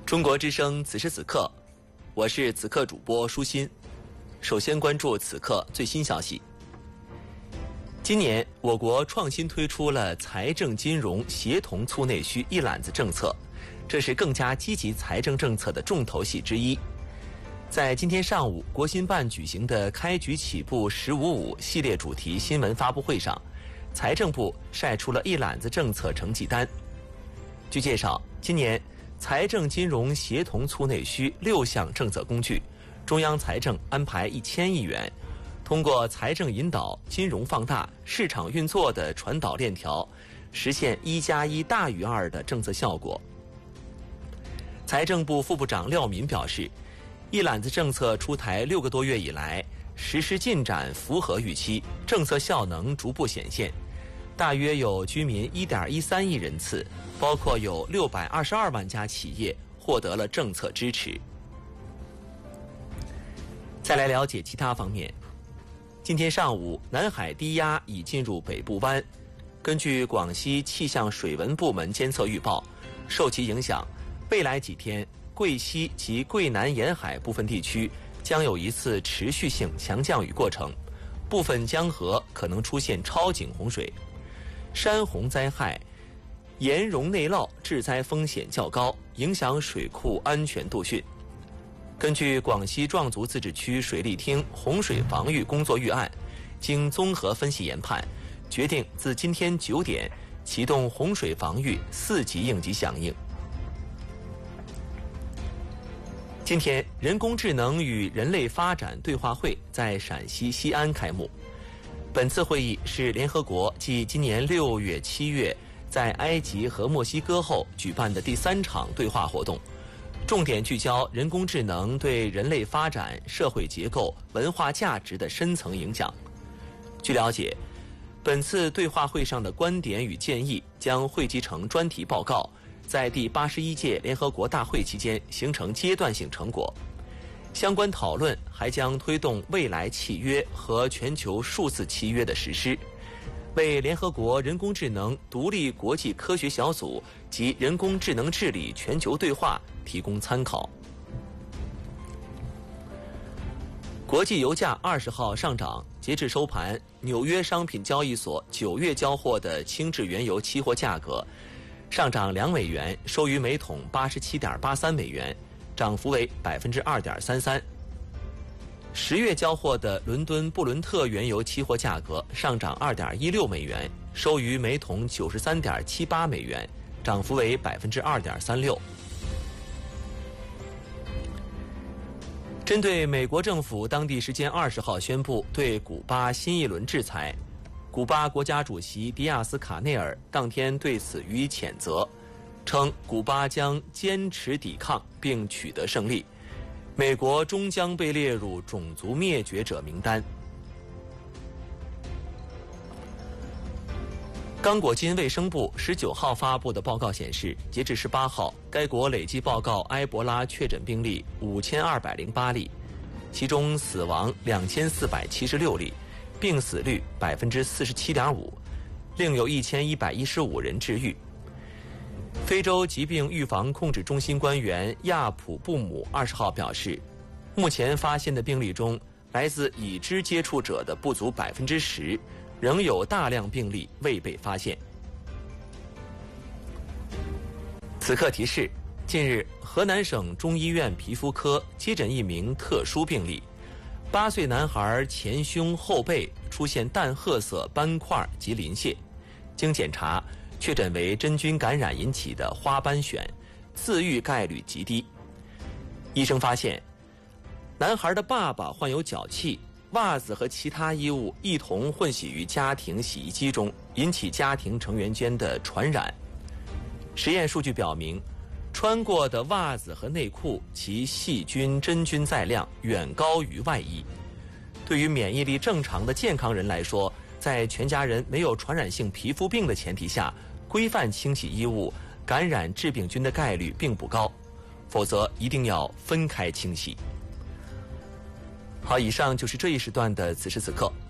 中国之声此时此刻，我是此刻主播舒心。首先关注此刻最新消息。今年我国创新推出了财政金融协同促内需一揽子政策，这是更加积极财政政策的重头戏之一。在今天上午，国新办举行的开局起步“1055”系列主题新闻发布会上，财政部晒出了一揽子政策成绩单。据介绍，今年财政金融协同促内需6项政策工具，中央财政安排1000亿元，通过财政引导、金融放大、市场运作的传导链条，实现1+1大于2的政策效果。财政部副部长廖民表示，一揽子政策出台6个多月以来，实施进展符合预期，政策效能逐步显现。大约有居民1.13亿人次，包括有622万家企业获得了政策支持。再来了解其他方面。今天上午，南海低压已进入北部湾。根据广西气象水文部门监测预报，受其影响，未来几天，贵西及贵南沿海部分地区将有一次持续性强降雨过程，部分江河可能出现超警洪水。山洪灾害、盐溶内涝致灾风险较高，影响水库安全度汛。根据广西壮族自治区水利厅洪水防御工作预案，经综合分析研判，决定自今天9点启动洪水防御4级应急响应。今天，人工智能与人类发展对话会在陕西西安开幕。本次会议是联合国继今年6月、7月在埃及和墨西哥后举办的第3场对话活动，重点聚焦人工智能对人类发展、社会结构、文化价值的深层影响。据了解，本次对话会上的观点与建议将汇集成专题报告，在第81届联合国大会期间形成阶段性成果。相关讨论还将推动未来契约和全球数字契约的实施，为联合国人工智能独立国际科学小组及人工智能治理全球对话提供参考。国际油价20号上涨，截至收盘，纽约商品交易所9月交货的轻质原油期货价格上涨2美元，收于每桶87.83美元，涨幅为2.33%。10月交货的伦敦布伦特原油期货价格上涨2.16美元，收于每桶93.78美元，涨幅为2.36%。针对美国政府当地时间20号宣布对古巴新一轮制裁，古巴国家主席迪亚斯卡内尔当天对此予以谴责，称古巴将坚持抵抗并取得胜利，美国终将被列入种族灭绝者名单。刚果金卫生部19号发布的报告显示，截至18号，该国累计报告埃博拉确诊病例5208例，其中死亡2476例，病死率47.5%，另有1115人治愈。非洲疾病预防控制中心官员亚普布姆20号表示，目前发现的病例中，来自已知接触者的不足10%，仍有大量病例未被发现。此刻提示：近日，河南省中医院皮肤科接诊一名特殊病例，8岁男孩前胸后背出现淡褐色斑块及鳞屑，经检查确诊为真菌感染引起的花斑癣，自愈概率极低。医生发现，男孩的爸爸患有脚气，袜子和其他衣物一同混洗于家庭洗衣机中，引起家庭成员间的传染。实验数据表明，穿过的袜子和内裤其细菌、真菌载量远高于外衣。对于免疫力正常的健康人来说，在全家人没有传染性皮肤病的前提下，规范清洗衣物，感染致病菌的概率并不高，否则一定要分开清洗。好，以上就是这一时段的此时此刻，